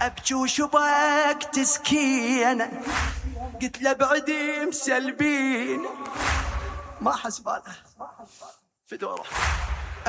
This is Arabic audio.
أبكي وشبك تسكين، قلت له بعدي مسلبين، ما حسباله في دوره.